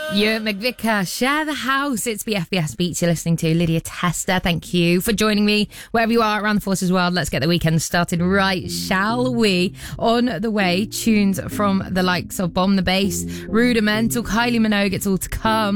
You're McVicker, share the house. It's BFBS Beats you're listening to. Lydia Tester, thank you for joining me wherever you are around the Forces world. Let's get the weekend started right, shall we? On the way, tunes from the likes of Bomb the Bass, Rudimental, Kylie Minogue, it's all to come.